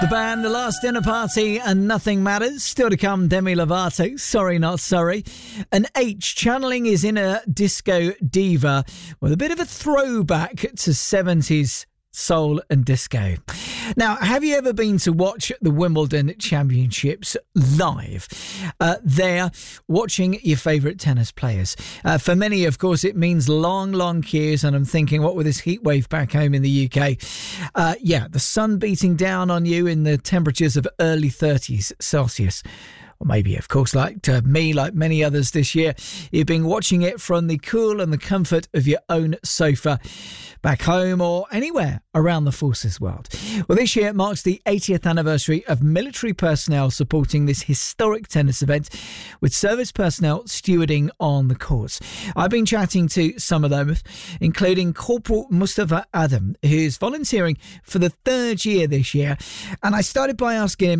The band, The Last Dinner Party, and Nothing Matters. Still to come, Demi Lovato, Sorry Not Sorry. And H channeling his inner disco diva with a bit of a throwback to 70s soul and disco. Now, have you ever been to watch the Wimbledon Championships live? There, watching your favourite tennis players. For many, of course, it means long queues, and I'm thinking, what with this heat wave back home in the UK? The sun beating down on you in the temperatures of early 30s Celsius. Or maybe, of course, like me, like many others this year, you've been watching it from the cool and the comfort of your own sofa, back home or anywhere around the forces world. Well, this year marks the 80th anniversary of military personnel supporting this historic tennis event, with service personnel stewarding on the courts. I've been chatting to some of them, including Corporal Mustafa Adam, who's volunteering for the third year this year, and I started by asking him